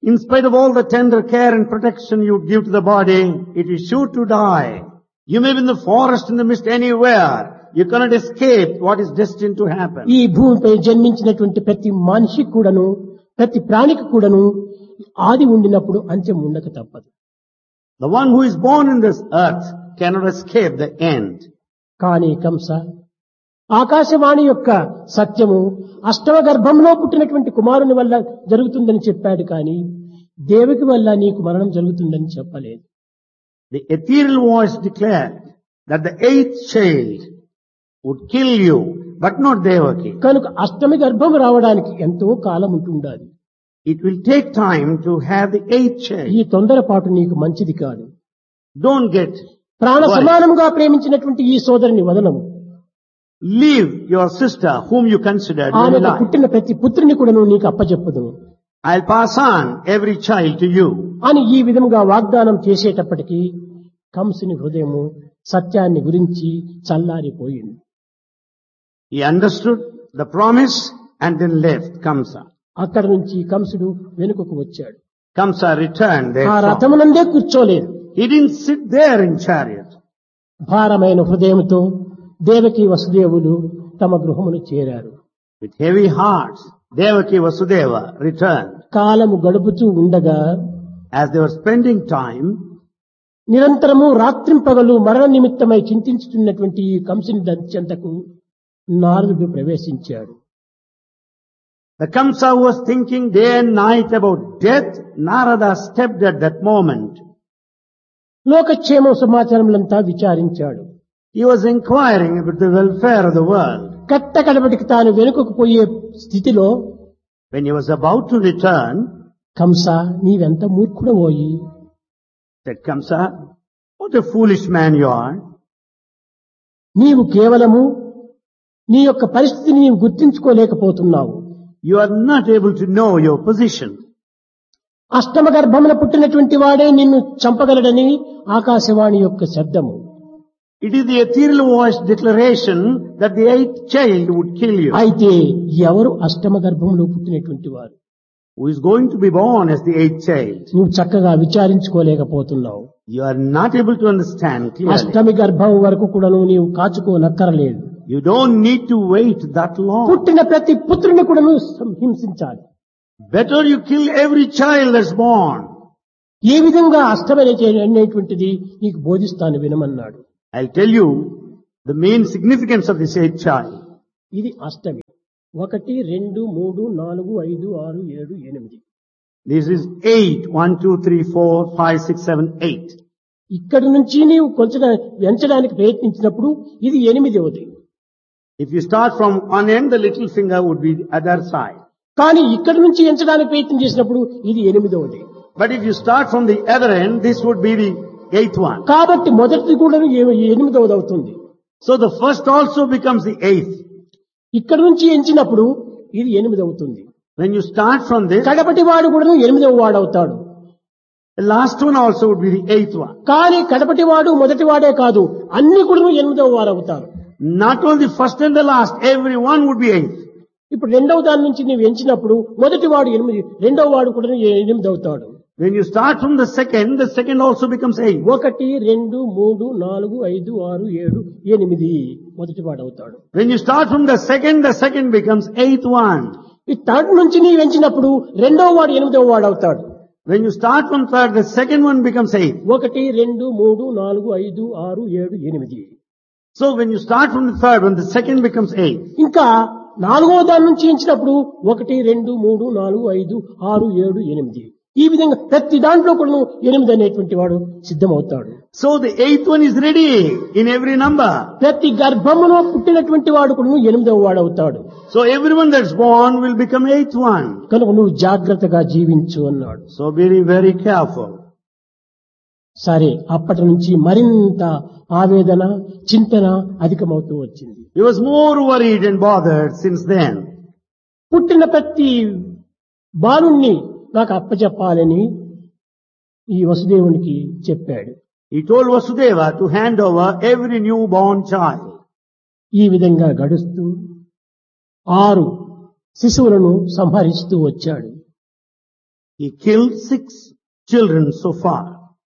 In spite of all the tender care and protection you give to the body, it is sure to die. You may be in the forest, in the mist, anywhere. You cannot escape what is destined to happen. ఈ భూమిపై జన్మించినటువంటి ప్రతి మనిషికి కూడాను, ప్రతి ప్రాణికి కూడాను ఆది ఉండినప్పుడు అంత్యం ఉండక తప్పదు. The one who is born in this earth cannot escape the end. కానీ కంస ఆకాశవాణి యొక్క సత్యము అష్టమ గర్భంలో పుట్టినటువంటి కుమారుని వల్ల జరుగుతుందని చెప్పాడు, కానీ దేవకి వల్ల నీకు మరణం జరుగుతుందని చెప్పలేదు. The ethereal voice declared that the eighth child would kill you, but not Devaki. కనుక అష్టమి గర్భం రావడానికి ఎంతో కాలం ఉంటుండాలి. It will take time to have the eighth child. ఈ తొందరపాటు నీకు మంచిది కాదు. Don't get ప్రాణ worried. సమానముగా ప్రేమించినటువంటి ఈ సోదరుని వదనము. Leave your sister whom you considered very ఆమెకు light. పుట్టిన ప్రతి పుత్రుని కూడా నీకు అప్పచెప్పుదును I'll pass on every child to you. అని ఈ విధంగా వాగ్దానం చేసేటప్పటికీ కంసుని హృదయము సత్యాన్ని గురించి చల్లారిపోయింది. He understood the promise and then left Kamsa. అక్కడి నుంచి కంసుడు వెనుకకు వచ్చాడు. Kamsa returned ఆ therefore. రథమునందే కూర్చోలేదు. He didn't sit there in chariot. భారమైన హృదయంతో దేవకి వసుదేవులు తమ గృహమును చేరారు. With heavy hearts, Devaki Vasudeva returned. కాలము గడుపుతూ ఉండగా As they were spending time, నిరంతరము రాత్రింపగలు మరణ నిమిత్తమై చింతించుతున్నటువంటి ఈ కంసుని దంచెంతకు నారదుడు ప్రవేశించాడు. the Kamsa who was thinking day and night about death, Narada stepped at that moment. లోకక్షేమ సమాచారములంతా విచారించాడు. He was inquiring about the welfare of the world. కట్టకడబడికి తాను వెనుకకు పోయే స్థితిలో When he was about to return, Kamsa నీవెంత మూర్ఖుడవోయి, said Kamsa, what a foolish man you are. నీవు కేవలము నీ యొక్క పరిస్థితిని నీవు గుర్తించుకోలేకపోతున్నావు. You are not able to know your position. అష్టమ గర్భమున పుట్టినటువంటి వాడే నిన్ను చంపగలడని ఆకాశవాణి యొక్క శబ్దము. It is the ethereal voice declaration that the eighth child would kill you. అయితే ఎవరు అష్టమ గర్భంలో పుట్టినటువంటి వారు? Who is going to be born as the eighth child? నువ్వు చక్కగా విచారించుకోలేకపోతున్నావు. You are not able to understand clearly. అష్టమి గర్భం వరకు కూడా నీవు కాచుకోనక్కరలేదు. You don't need to wait that long. పుట్టిన ప్రతి పుత్రుని కూడా నువ్వు హింసించాలి. Better you kill every child that's born. ఏ విధంగా అష్టమి అనేటువంటిది నీకు బోధిస్తాను వినమన్నాడు. I'll tell you the main significance of this eighth child. ఇది అష్టమి. 1 2 3 4 5 6 7 8. This is 8. 1, 2, 3, 4, 5, 6, 7, 8. ఇక్కడి నుంచి నీవు కొంచెం ఎంచడానికి ప్రయత్నించినప్పుడు ఇది 8వది. If you start from one end, the little finger would be the other side. కానీ ఇక్కడి నుంచి ఎంచడానికి ప్రయత్నం చేసినప్పుడు ఇది 8వది. But if you start from the other end, this would be the 8th one. కాబట్టి మొదటిది కూడా 8వది అవుతుంది. So the first also becomes the 8th. ఇక్కడి నుంచి ఎంచినప్పుడు ఇది 8 అవుతుంది. When you start from this, కడపటి వాడు కూడా 8వ వాడు అవుతాడు. the last one also would be the 8th one. కానీ కడపటి వాడు మొదటి వాడే కాదు, అన్ని కూడా 8వ వారు అవుతారు. Not only first and the last, everyone would be 8th. ఇప్పుడు రెండవ దాని నుంచి నువ్వు ఎంచినప్పుడు మొదటి వాడు 8, రెండవ వాడు కూడా 8 అవుతాడు. When you start from the second also becomes 8. 1 2 3 4 5 6 7 8 మొదటి వాడు అవుతాడు. When you start from the second becomes 8th one. ఈ థర్డ్ నుంచి నీవు ఎంచినప్పుడు రెండవ వాడు 8వ వాడు అవుతాడు. When you start from third, the second one becomes 8. 1 2 3 4 5 6 7 8. So when you start from the third one, the second becomes 8. ఇంకా నాలుగవ దాని నుంచి ఎంచినప్పుడు 1 2 3 4 5 6 7 8. ఈ విధంగా ప్రతి దాంట్లో కూడా 8 అనేటువంటి వాడు సిద్ధమవుతాడు. So the 8th one is ready in every number. ప్రతి గర్భములో పుట్టినటువంటి వాడు కూడా 8వ వాడు అవుతాడు. So everyone that's born will become 8th one. కనుక నువ్వు జాగ్రత్తగా జీవించు అన్నాడు. So be very careful. సరే, అప్పటి నుంచి మరింత ఆవేదన చింతన అధికమవుతూ వచ్చింది. He was more worried and bothered since then. పుట్టిన ప్రతి బాలుణ్ణి నాకు అప్పచెప్పాలని ఈ వసుదేవునికి చెప్పాడు. He told Vasudeva to hand over every newborn child. ఈ విధంగా గడుస్తూ 6 శిశువులను సంహరిస్తూ వచ్చాడు. He killed 6 children so far.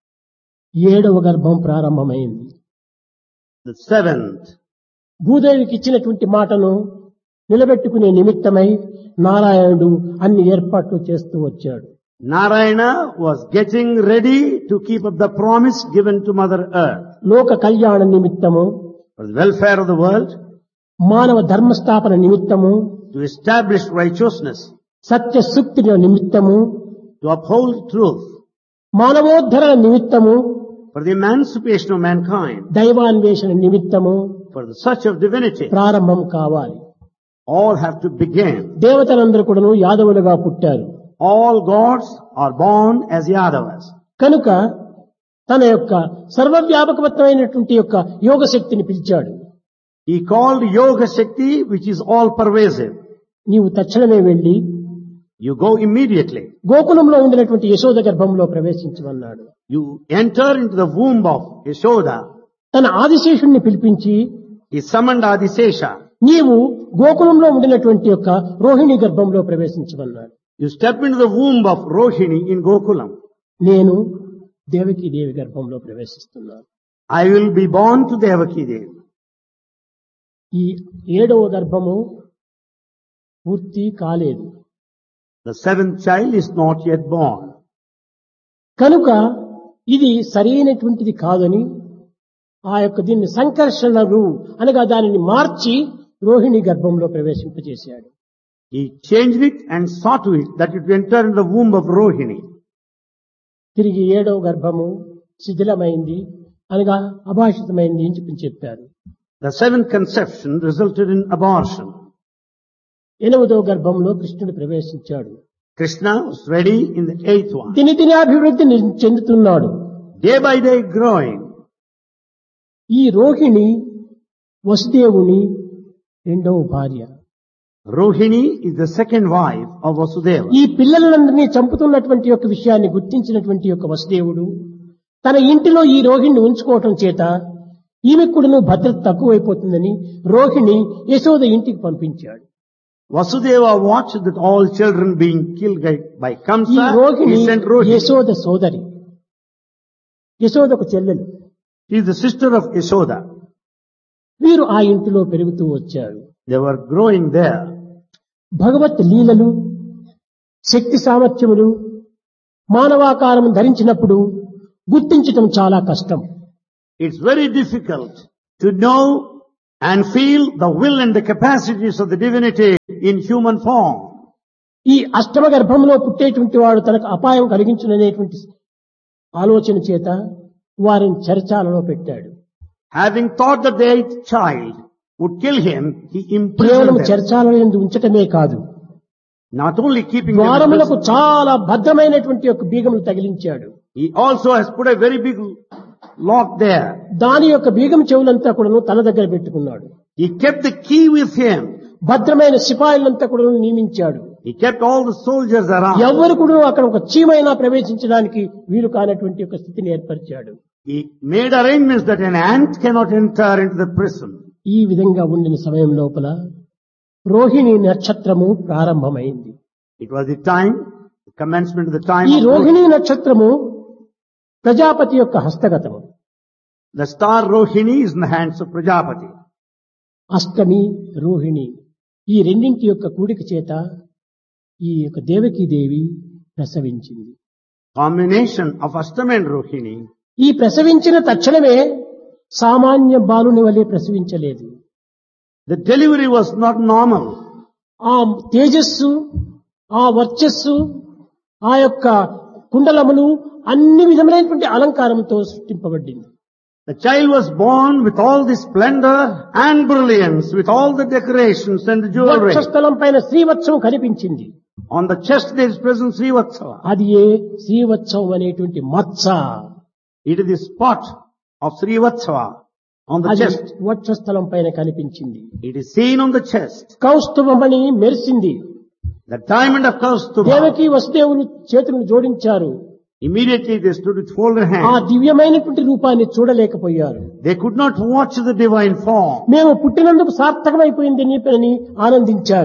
7వ గర్భం ప్రారంభమైంది. The 7th, భూదేవికి ఇచ్చినటువంటి మాటను నిలబెట్టుకునే నిమిత్తమై నారాయణుడు అన్ని ఏర్పాట్లు చేస్తూ వచ్చాడు. Narayana was getting ready to keep up the promise given to Mother Earth. లోక కళ్యాణ నిమిత్తము, For the welfare of the world, మానవ ధర్మస్థాపన నిమిత్తము, to establish righteousness, సత్య సూక్తిల నిమిత్తము, to uphold truth, మానవోద్ధరణ నిమిత్తము, for the emancipation of mankind, దైవాన్వేషణ నిమిత్తము for the search of divinity. ప్రారంభం కావాలి. All have to begin. దేవతలందరూ కూడాను యాదవులుగా పుట్టారు. All gods are born as Yadavas. కనుక తన యొక్క సర్వవ్యాపకమైనటువంటి యొక్క యోగ శక్తిని పిలిచాడు. He called Yoga Shakti, which is all pervasive. నీవు తక్షణమే వెళ్లి You go immediately. గోకులంలో ఉండినటువంటి యశోద గర్భంలో ప్రవేశించమన్నాడు. You enter into the womb of Yashoda. తన ఆదిశేషుణ్ణి పిలిపించి He summoned Adisesha. నీవు గోకులంలో ఉండినటువంటి యొక్క రోహిణి గర్భంలో ప్రవేశించమన్నాడు. You step into the womb of Rohini in Gokulam. నేను దేవకి దేవి గర్భంలో ప్రవేశిస్తున్నాను. I will be born to Devaki Devi. ఈ 7వ గర్భము పూర్తి కాలేదు. The 7th child is not yet born. కనుక ఇది సరైనటువంటిది కాదని ఆ యొక్క దీన్ని సంకర్షణలు అనగా దానిని మార్చి రోహిణి గర్భంలో ప్రవేశింపజేశాడు. He changed it and saw to it that it enter in the womb of Rohini. తిరిగి 7వ గర్భము శిథిలమైంది అనగా అభాషితమైంది అని చెప్పారు. The 7th conception resulted in abortion. 8వ గర్భంలో కృష్ణుడు ప్రవేశించాడు. Krishna was ready in the 8th one. దినదిన అభివృద్ధి చెందుతున్నాడు. Day by day growing. ఈ రోహిణి వసుదేవుని 2వ భార్య. Rohini is the second wife of Vasudeva. ఈ పిల్లలందరినీ చంపుతున్నటువంటి యొక్క విషయాన్ని గుర్తించినటువంటి యొక్క వసుదేవుడు తన ఇంటిలో ఈ రోహిణిని ఉంచుకోవటం చేత ఈమెకు కూడా భద్రత తక్కువైపోతుందని రోహిణి యశోద ఇంటికి పంపించాడు. Vasudeva watched that all children being killed by ఈ Kamsa. Rohini He sent Rohini. Yashoda సోదరి, యశోదకు చెల్లెలు. She is the sister of Yashoda. వీరు ఆ ఇంటిలో పెరుగుతూ వచ్చారు. They were growing there. భగవత్ లీలలు, శక్తి సామర్థ్యములు మానవాకారం ధరించినప్పుడు గుర్తించటం చాలా కష్టం. It's very difficult to know and feel the will and the capacities of the divinity in human form. ఈ అష్టమ గర్భంలో పుట్టేటువంటి వాడు తనకు అపాయం కలిగించుననేటువంటి ఆలోచన చేత వారిని చెరచాలలో పెట్టాడు. Having thought that the 8th child would kill him, he కేవలం imprisoned them. చెరచాలలో ఎందు ఉంచటమే కాదు, Not only keeping them in ద్వారములకు prison, చాలా భద్రమైనటువంటి యొక్క బీగములు తగిలించాడు. he also has put a very big lock there. దాని యొక్క బీగం చెవులంతా కూడా తన దగ్గర పెట్టుకున్నాడు. He kept the key with him. భద్రమైన సిపాయిలంతా కూడా నియమించాడు. He kept all the soldiers around. ఎవరు కూడా అక్కడ ఒక చీమైనా ప్రవేశించడానికి వీలు కానటువంటి ఒక స్థితిని ఏర్పరిచాడు. He made arrangements that an ant cannot enter into the prison. ఈ విధంగా ఉండిన సమయం లోపల రోహిణి నక్షత్రము ప్రారంభమైంది. It was the time, the commencement of the time ఈ of రోహిణి నక్షత్రము ప్రజాపతి యొక్క హస్తగతము. the star Rohini is in the hands of Prajapati. అష్టమి రోహిణి ఈ రెండింటి యొక్క కూడిక చేత ఈ యొక్క దేవకీ దేవి ప్రసవించింది. Combination of Ashtami and Rohini. ఈ ప్రసవించిన తక్షణమే సామాన్య బాలుని వలె ప్రసవించలేదు. The delivery was not normal. ఆ తేజస్సు, ఆ వర్చస్సు, ఆ యొక్క కుండలములు అన్ని విధములైనటువంటి అలంకారంతో సృష్టింపబడింది. The child was born with all the splendor and brilliance, with all the decorations and the jewelry. వక్షస్థలం పైన శ్రీవత్సవం కనిపించింది. On the chest there is present Srivatsava. అది ఏ శ్రీవత్సవం అనేటువంటి మత్స. It is the spot of Srivatsava on the అది chest. వక్షస్థలం పైన కనిపించింది. It is seen on the chest. కౌస్తుభమని మెరిసింది. The diamond of Kaustubha. Devaki వసుదేవులు చేతులను జోడించారు. Immediately they stood with folded ఆ hands. దివ్యమైనటువంటి రూపాన్ని చూడలేకపోయారు. They could not watch the divine form. మేము పుట్టినందుకు సార్థకమైపోయింది అని ఆనందించారు.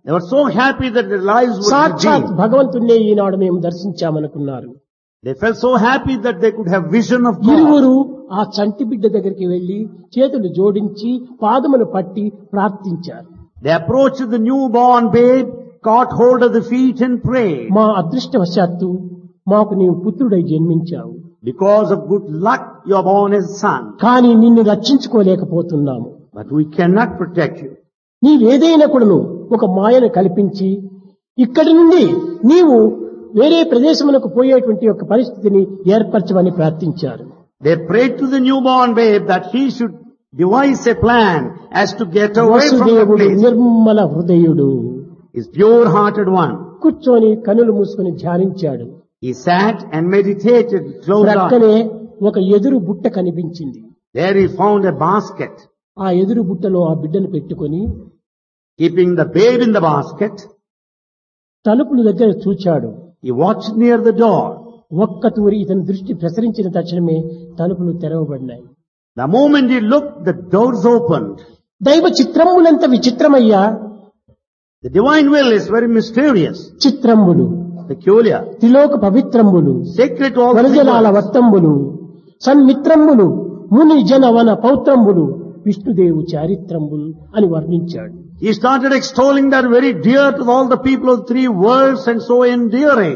They were so happy that their lives would be సాక్షాత్ redeemed. భగవంతుణ్ణే ఈనాడు మేము దర్శించామనుకున్నారు. They felt so happy that they could have vision of God. ఇరువురు ఆ చంటి బిడ్డ దగ్గరికి వెళ్లి చేతులు జోడించి పాదములు పట్టి ప్రార్థించారు. They approached the newborn babe, caught hold of the feet and prayed. మా అదృష్టవశాత్తు మాకు నీవు పుత్రుడై జన్మించావు, Because of good luck, you are born as son. కానీ నిన్ను రక్షించుకోలేకపోతున్నాము. But we cannot protect you. నీవేదైనా కూడాను ఒక మాయను కల్పించి ఇక్కడి నుండి నీవు వేరే ప్రదేశమునకు పోయేటువంటి ఒక పరిస్థితిని ఏర్పరచమని ప్రార్థించారు. They prayed to the newborn babe that he should devise a plan as to get away from the వసుదేవుడు place. Nirmala హృదయుడు He's pure-hearted one. కూర్చొని కనులు మూసుకొని ధ్యానించాడు. He sat and meditated, closed eyes. ప్రక్కనే ఒక ఎదురు బుట్ట కనిపించింది. There he found a basket. ఆ ఎదురు బుట్టలో ఆ బిడ్డను పెట్టుకొని Keeping the babe in the basket, తలుపుల దగ్గర చూచాడు. he watched near the door. ఒక్క తూరి ఇతని దృష్టి ప్రసరించిన తక్షణమే తలుపులు తెరవబడినాయి. The moment he looked, the doors opened. దైవ చిత్రములంత విచిత్రమయ్యా. The divine will is very mysterious, చిత్రంబులు peculiar, త్రిలోక పవిత్రంబులు sacred to all వరజలాల people. వత్తంబులు సన్మిత్రంబులు ముని జన వన పౌత్రంబులు విష్ణుదేవు చారిత్రంబులు అని వర్ణించాడు. He started extolling that very dear to all the people of three worlds and so endearing.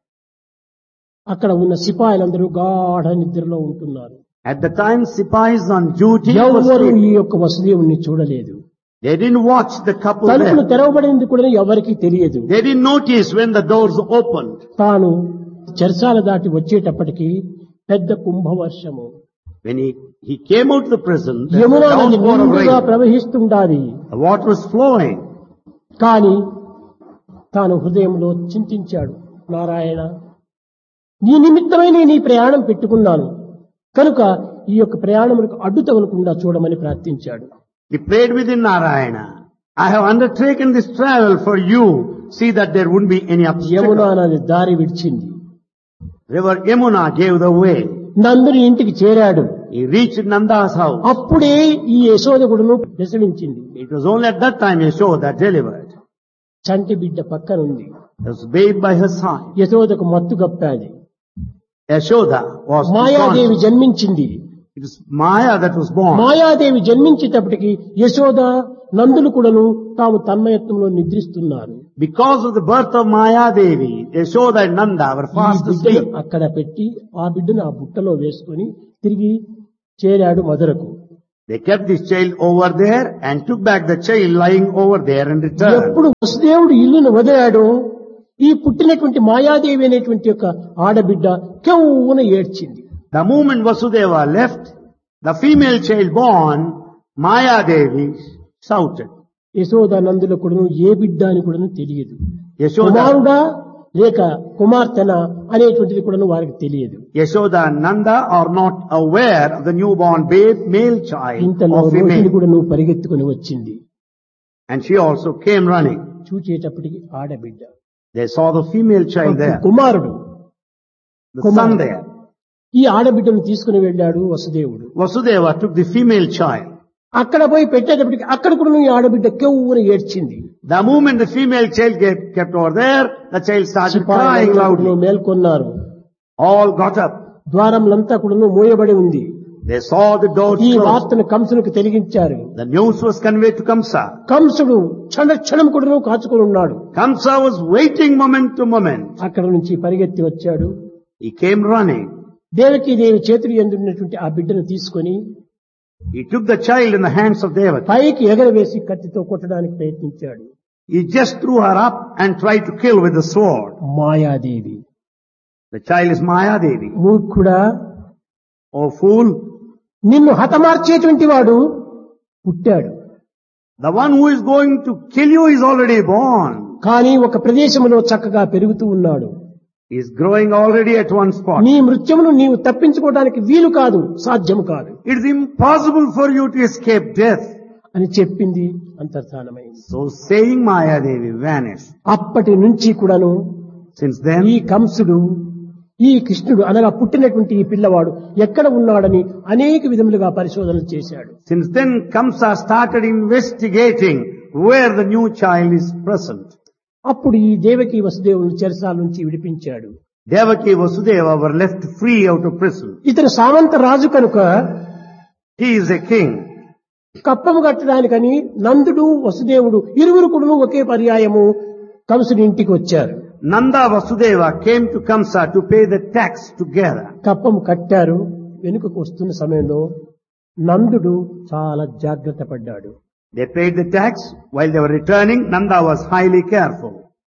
అక్కడ ఉన్న సిపాయిలందరూ గాఢ నిద్రలో ఉంటున్నారు. At the time, Sipais on duty was ఎవరు sleeping. ఈ యొక్క వసుదేవుణ్ణి చూడలేదు. They didn't watch the couple తలుపులు there. తెరవబడింది కూడా ఎవరికీ తెలియదు. They didn't notice when the doors opened. తాను చెరసాల దాటి వచ్చేటప్పటికి పెద్ద కుంభవర్షము When he came out of the prison, there was a Yamuna నది downpour of నిండుగా rain. ప్రవహిస్తుండాలి. The water was flowing. కానీ తాను హృదయంలో చింతించాడు, నారాయణ నీ నిమిత్తమై నేను ఈ ప్రయాణం పెట్టుకున్నాను కనుక ఈ యొక్క ప్రయాణములకు అడ్డు తగలకుండా చూడమని ప్రార్థించాడు. He prayed within Narayana. I have undertaken this travel for you. See that there wouldn't be any Yamuna obstacle. నది దారి విడిచింది. River Yamuna gave the way. నందుని ఇంటికి చేరాడు. He reached Nanda's house. అప్పుడే ఈ యశోదకుడును ప్రసవించింది. It was only at that time Yashoda delivered. చంటి బిడ్డ పక్కనుంది. There was a babe by her side. యశోదకు మత్తు గప్పాది. Yashoda was Mayadevi born. జన్మించింది. It was Maya that was born. Mayadevi జన్మించేటప్పటికి Yashoda నందులు కూడాను తాము తన్మయత్వంలో నిద్రిస్తున్నారు. Because of the birth of Maya Devi, Yashoda and Nanda were ఈ fast బిడ్డను asleep. అక్కడ పెట్టి ఆ బిడ్డను ఆ బుట్టలో వేసుకొని తిరిగి చేరాడు మధురకు. They kept this child over there and took back the child lying over there and returned. ఎప్పుడు వసుదేవుడు ఇల్లును వదిలాడో ఈ పుట్టినటువంటి మాయాదేవి అనేటువంటి యొక్క ఆడబిడ్డ కెవ్వున ఏడ్చింది. The moment Vasudeva left, the female child born, Maya Devi shouted. Yashoda Nandula కూడాను ఏ బిడ్డ అని కూడాను తెలియదు. Yashoda, కుమారుడా లేక కుమార్తెనా అనేటువంటిది కూడాను వారికి తెలియదు. Yashoda and Nanda are not aware of the newborn babe, male child ఇంతలో or రోహిణి female. కూడాను పరిగెత్తుకుని వచ్చింది. And she also came running. చూచేటప్పటికి ఆడబిడ్డ, They saw the female child there, కుమారుడు. the son there. ఈ ఆడబిడ్డను తీసుకుని వెళ్ళాడు వసుదేవుడు. Vasudeva took the female child. అక్కడ పోయి పెట్టేటప్పటికి అక్కడ కూడా ఈ ఆడబిడ్డ కెవ్వున ఏడ్చింది. The moment the female child kept over there, the child started crying సిపాయిలంతా loudly. కూడాను మేల్కొన్నారు. All got up. ద్వారములంతా కూడా మూయబడి ఉంది. They saw the doors ఈ closed. వార్తను కంసునికి తెలిగించారు. The news was conveyed to Kamsa. కంసుడు క్షణం కూడా కాచుకొని ఉన్నాడు. Kamsa was waiting moment to moment. అక్కడ నుంచి పరిగెత్తి వచ్చాడు. He came running. దేవకి దేవి చేతులు ఎందున్నటువంటి ఆ బిడ్డను తీసుకొని He took the child in the hands of Devaki. పైకి ఎగరవేసి కత్తితో కొట్టడానికి ప్రయత్నించాడు. He just threw her up and tried to kill with the sword. Mayadevi, The child is Maya Devi. మూర్ఖుడా, Oh fool, నిన్ను హతమార్చేటువంటి వాడు పుట్టాడు. the one who is going to kill you is already born. కానీ ఒక ప్రదేశంలో చక్కగా పెరుగుతూ ఉన్నాడు. He is growing already at one spot. నీ మృత్యుమును నీవు తప్పించుకోవడానికి వీలు కాదు, సాధ్యము కాదు It is impossible for you to escape death. అని చెప్పింది, అంతర్ధానమైంది. So saying, Maya Devi vanished. అప్పటి నుంచి కూడాను Since then, ఈ కంసుడు ఈ కృష్ణుడు అనగా పుట్టినటువంటి ఈ పిల్లవాడు ఎక్కడ ఉన్నాడని అనేక విధములుగా పరిశోధనలు చేశాడు. Since then, Kamsa started investigating where the new child is present. అప్పుడు ఈ దేవకి వసుదేవుని చెరసాల నుంచి విడిపించాడు. Devaki Vasudeva were left free out of prison. ఇతను సామంత రాజు కనుక He is a king. కప్పము కట్టడానికని నందుడు వసుదేవుడు ఇరువురు కూడా ఒకే పర్యాయము కంసుని ఇంటికి వచ్చారు. Nanda Vasudeva came to Kamsa to pay the tax together. కప్పము కట్టారు. వెనుకకు వస్తున్న సమయంలో నందుడు చాలా జాగ్రత్త పడ్డాడు. They paid the tax. While they were returning, Nanda was highly careful.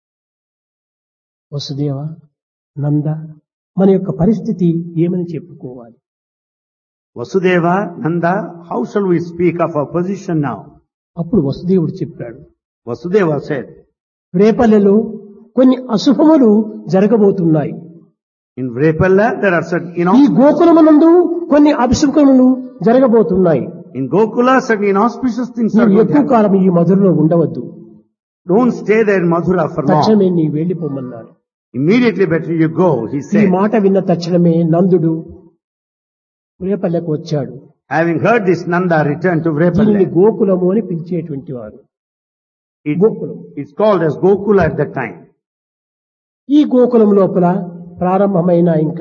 Vasudeva, నంద, మన యొక్క పరిస్థితి ఏమని చెప్పుకోవాలి? Vasudeva, Nanda, how shall we speak of our position now? అప్పుడు వసుదేవుడు చెప్పాడు, Vasudeva said, రేపల్లెలో కొన్ని అశుభములు జరగబోతున్నాయి. in Vrepalla there are certain, ఈ గోకులమునందు కొన్ని అభిషేకములు జరగబోతున్నాయి. in Gokula certain inauspicious things are నీవు going to ఎక్కువ happen. కాలం ఈ మధురలో ఉండవద్దు. Don't stay there in Mathura for long. తక్షణమే నీ వెళ్లిపోమన్నారు. Immediately better you go, he ఈ said. మాట విన్న తక్షణమే నందుడు రేపల్లెకు వచ్చాడు. Having heard this, Nanda returned to దీనిని Vrepalla. గోకులము అని పిలిచేటువంటి వారు. Gokulam. It's called as Gokula at that time. ఈ గోకులం లోపల ప్రారంభమైన ఇంకా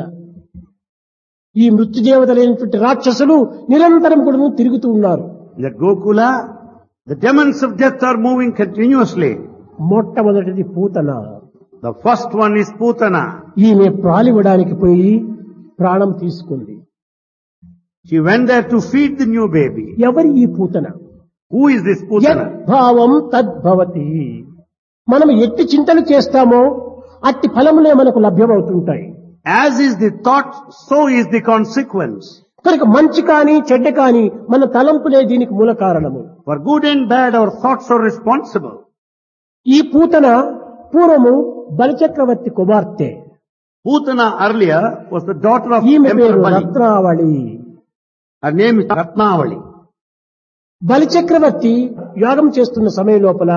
ఈ మృత్యుదేవతలైనటువంటి రాక్షసులు నిరంతరం కూడా తిరుగుతూ ఉన్నారు. In that Gokula, the demons of death are moving continuously. మొట్టమొదటిది Putana. The first one is Putana. ఈమె ప్రాలివ్వడానికి పోయి ప్రాణం తీసుకుంది. She went there to feed the new baby. ఎవరి ఈ Putana? Who is this Putana? యద్భావం తద్భవతి. మనం ఎట్టి చింతలు చేస్తామో అట్టి ఫలములే మనకు లభ్యమవుతుంటాయి. As is the thought, so is the consequence. కనుక మంచి కాని చెడ్డ కాని మన తలంపులే దీనికి మూల కారణము. For good and bad, our thoughts are responsible. ఈ పూతన పూర్వము బలిచక్రవర్తి కుమార్తె. Putana earlier was the daughter of ఈమె Emperor పేరు Bali. రత్నావళి. Her name is Ratnavali. బలిచక్రవర్తి యాగం చేస్తున్న సమయం లోపల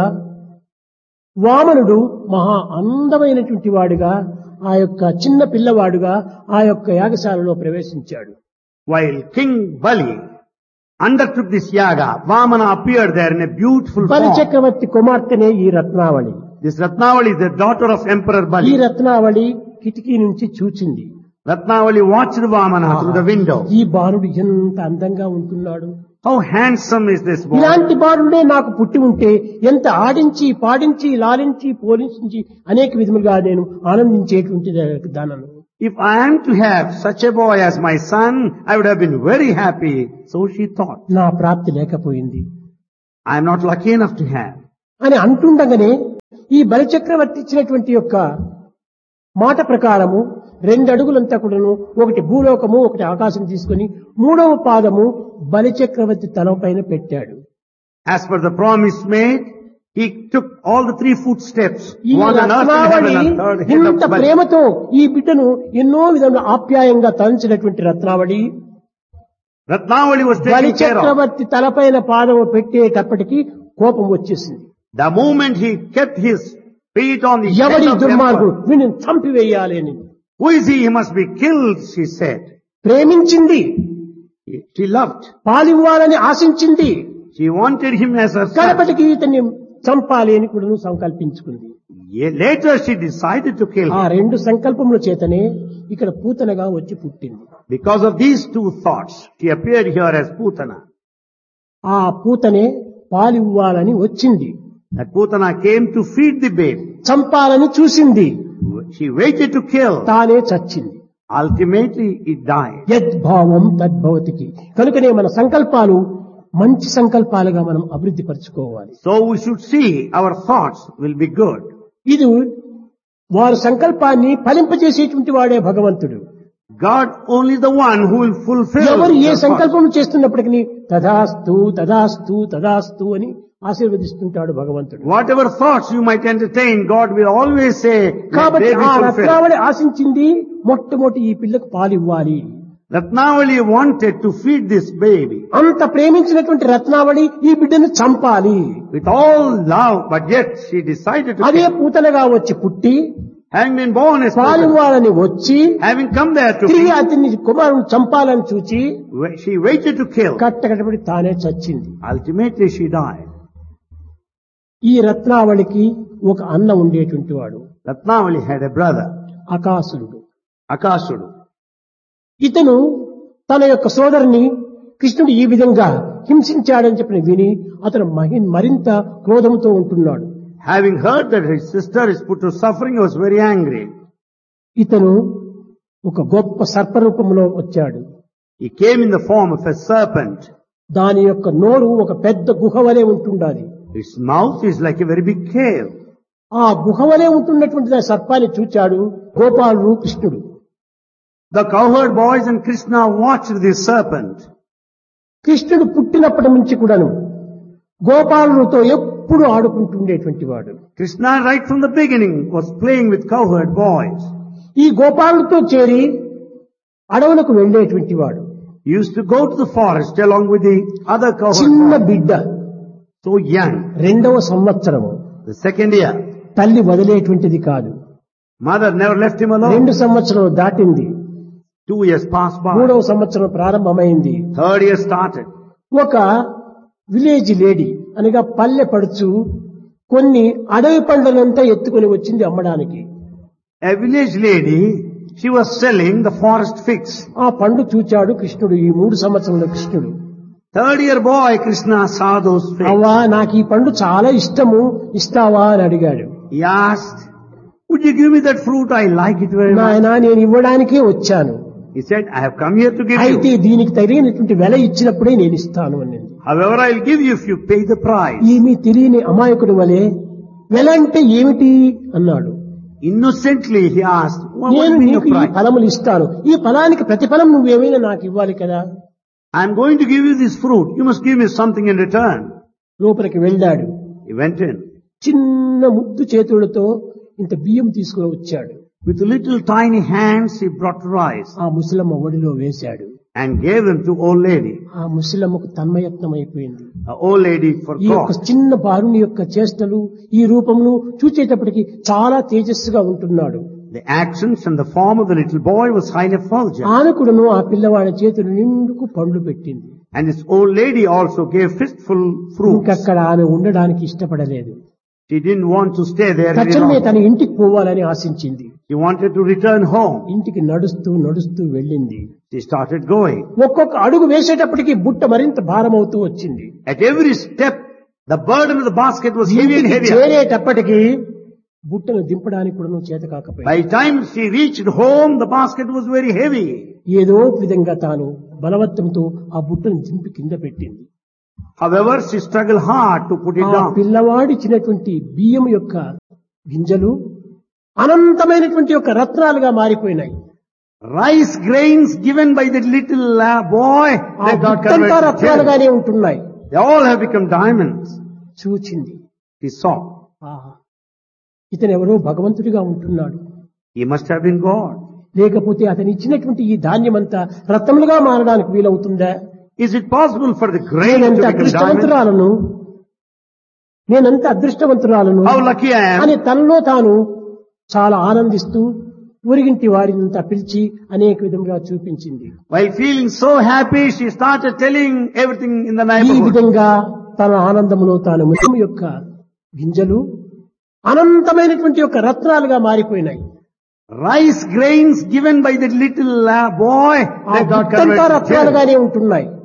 వామనుడు మహా అందమైనటువంటి వాడుగా ఆ యొక్క చిన్న పిల్లవాడుగా ఆ యొక్క యాగశాలలో ప్రవేశించాడు. While King Bali undertook this yaga, Vamana appeared there in a beautiful form. బలిచక్రవర్తి కుమార్తెనే ఈ రత్నావళి. This Ratnavali is the daughter of Emperor ఈ Bali. రత్నావళి కిటికీ నుంచి చూచింది. Ratnavali watched Vamana through the window. ఈ బాలుడు ఎంత అందంగా ఉంటున్నాడు. How handsome is this boy? ఇలాంటి బాలుడే నాకు పుట్టి ఉంటే ఎంత ఆడించి పాడించి లాలించి పోలించి అనేక విధములుగా నేను ఆనందించేటువంటి దానను. If I am to have such a boy as my son, I would have been very happy. So she thought. నా ప్రాప్తి లేకపోయింది I am not lucky enough to have. అని అంటుండగానే ఈ బలిచక్రవర్తి ఇచ్చినటువంటి యొక్క మాట ప్రకారము 2 అడుగులంతా కూడాను ఒకటి భూలోకము ఒకటి ఆకాశం తీసుకుని 3వ పాదము బలిచక్రవర్తి తలపైన పెట్టాడు. As per the promise made, he took all the 3 footsteps. ఈ One on earth and heaven రత్నావళి and third head ఇంత of Bali. ప్రేమతో ఈ బిడ్డను ఎన్నో విధంగా ఆప్యాయంగా తలంచినటువంటి రత్నావళి Ratnavali was taken care of. బలిచక్రవర్తి తలపైన పాదము పెట్టేటప్పటికి కోపం వచ్చేసింది. The moment he kept his feet on the head ఎవడి of the దుర్మార్గుడు emperor, వీడిని చంపివేయాలి అని who is he? He must be killed, she said. ప్రేమించింది, She loved. పాలివ్వాలని ఆశించింది. She wanted him as her son. కడపటికి ఇతన్ని చంపాలి అని కూడా సంకల్పించుకుంది. Later she decided to kill ఆ him. 2 సంకల్పముల చేతనే ఇక్కడ పూతనగా వచ్చి పుట్టింది. Because of these 2 thoughts, she appeared here as Putana. ఆ పూతనే పాలివ్వాలని వచ్చింది. That Putana came to feed the babe. చంపాలని చూసింది. She waited to kill. తానే చచ్చింది. Ultimately, it died. యద్భావం తద్భవతికి. కనుకనే మన సంకల్పాలు మంచి సంకల్పాలుగా మనం అభివృద్ధి పరచుకోవాలి. So we should see our thoughts will be good. ఇది వారి సంకల్పాన్ని ఫలింపజేసేటువంటి వాడే భగవంతుడు. God only the one who will fulfill ఎవరు ఏ their thoughts. సంకల్పం చేస్తున్నప్పటికీ తదాస్తు తదాస్తు తదాస్తు అని ఆశీర్వదిస్తుంటాడు భగవంతుడు. Whatever thoughts you might entertain, God will always say, let కాబట్టి they be ఆ fulfilled. రత్నావళి ఆశించింది మొట్టమొదటి ఈ పిల్లకు పాలివ్వాలి. Ratnavali wanted to feed this baby అంత ప్రేమించినటువంటి రత్నావళి ఈ బిడ్డను చంపాలి. with all love, but yet she decided to అదే kill. పూతనగా వచ్చి పుట్టి Having been born as Putana, పాలివ్వాలని వచ్చి having come there to తిరిగి feed, అతన్ని కుమారుని చంపాలని చూచి she waited to kill. కట్టకటపడి తానే చచ్చింది. Ultimately she died. ఈ రత్నావళికి ఒక అన్న ఉండేటువంటి వాడు Ratnavali had a brother, అకాసురుడు. Akasudu. ఇతను తన యొక్క సోదరుని కృష్ణుడు ఈ విధంగా హింసించాడని చెప్పిన విని అతను మరింత క్రోధంతో ఉంటున్నాడు. Having heard that his sister is put to suffering, he was very angry. ఇతను ఒక గొప్ప సర్పరూపంలో వచ్చాడు. He came in the form of a serpent. దాని యొక్క నోరు ఒక పెద్ద గుహ వలె ఉంటుండాలి. His mouth is like a very big cave. ఆ గుహ వలె ఉంటున్నటువంటి ఆ సర్పాన్ని చూచాడు గోపాలుడు కృష్ణుడు. The cowherd boys and Krishna watched this serpent. కృష్ణుడు పుట్టినప్పటి నుంచి కూడాను గోపాలుడితో ఎప్పుడు ఆడుకుంటుండేటువంటి వాడు. Krishna right from the beginning was playing with cowherd boys. ఈ గోపాలుడితో చేరి అడవులకు వెళ్లేటువంటి వాడు. He used to go to the forest along with the other cowherd చిన్న boys. బిడ్డ So young. 2వ సంవత్సరము The second year. తల్లి వదిలేటువంటిది కాదు. Mother never left him alone. 2 సంవత్సరాలు దాటింది. 2 years passed by. 3వ సంవత్సరం ప్రారంభమైంది. 3rd year started. ఒక విలేజ్ లేడీ అనగా పల్లె పడుచు కొన్ని అడవి పండ్లనంతా ఎత్తుకొని వచ్చింది అమ్మడానికి. A village lady, she was selling the forest figs. ఆ పండు చూచాడు కృష్ణుడు. ఈ 3 సంవత్సరంలో కృష్ణుడు 3rd year boy Krishna saw those figs. అవ్వా నాకు ఈ పండు చాలా ఇష్టము, ఇస్తావా అని అడిగాడు. He asked, would you give me that fruit? I like it very much. నాయనా నేను ఇవ్వడానికే వచ్చాను. He said, I have come here to give అయితే you. దీనికి తగినటువంటి వెల ఇచ్చినప్పుడే నేను ఇస్తాను అన్నది. However, I'll give you if you pay the price. ఏమీ తెలియని అమాయకుడి వలె వెల అంటే ఏమిటి అన్నాడు. Innocently he asked, what నేను will be your నీకు ఈ price? ఫలములు ఇస్తాను, ఈ ఫలానికి ప్రతిఫలం నువ్వేమైనా నాకు ఇవ్వాలి కదా. I'm going to give you this fruit. You must give me something in return. లోపలికి వెళ్ళాడు. He went in. చిన్న ముద్దు చేతులతో ఇంత బియ్యం తీసుకుని వచ్చాడు. With little tiny hands he brought rice ఆ ముసలమ్మ ఒడిలో వేశాడు. and gave them to old lady. ఆ ముసలమ్మకు తన్మయత్నం అయిపోయింది. The old lady ఈ యొక్క forgot. చిన్న బాలుని యొక్క చేష్టలు ఈ రూపమును చూచేటప్పటికి చాలా తేజస్సుగా ఉంటున్నాడు. The actions and the form of the little boy was highly effulgent. ఆమె కూడాను ఆ పిల్లవాడి చేతులు నిండుకు పండ్లు పెట్టింది. And this old lady also gave fistful fruits. ఇంకక్కడ ఆమె ఉండడానికి ఇష్టపడలేదు. She didn't want to stay there any తక్షణమే longer. తన ఇంటికి పోవాలని ఆశించింది. She wanted to return home. ఇంటికి నడుస్తూ నడుస్తూ వెళ్ళింది. She started going. ఒక్కొక్క అడుగు వేసేటప్పటికి బుట్ట మరింత భారమవుతూ వచ్చింది. At every step, the burden of the basket was heavy and ఇంటికి heavier. చేరేటప్పటికి బుట్టను దింపడానికి కూడా చేత కాకపోయింది. By the time she reached home, the basket was very heavy. ఏదో విధంగా తాను బలవత్తంతో ఆ బుట్టను దింపి కింద పెట్టింది. However, she struggled hard to put it ఆ down. పిల్లవాడిచ్చినటువంటి బియ్యం యొక్క గింజలు అనంతమైనటువంటి యొక్క రత్నాలుగా మారిపోయినాయి. Rice grains given by the little boy, ఆ they got బుట్టంతా converted to gems. రత్నాలుగానే ఉంటున్నాయి. They all have become diamonds. చూచింది. He saw. ఆహా, ఇతను ఎవరో భగవంతుడిగా ఉంటున్నాడు. He must have been God. లేకపోతే అతను ఇచ్చినటువంటి ఈ ధాన్యమంతా రత్నములుగా మారడానికి వీలవుతుందా? Is it possible for the grain to నేనంత become diamonds? అదృష్టవంతురాలను, నేనంత అదృష్టవంతురాలను How lucky I అని am. తనలో తాను చాలా ఆనందిస్తూ ఊరిగింటి వారినంతా పిలిచి అనేక విధంగా చూపించింది. While feeling so happy, she started telling everything in the ఈ neighborhood. విధంగా తన ఆనందములో తాను ముఖం యొక్క గింజలు అనంతమైనటువంటి యొక్క రత్నాలుగా మారిపోయినాయి. Rice grains given by the little boy, ఆ they got బుట్టంతా converted to gems. రత్నాలుగానే ఉంటున్నాయి.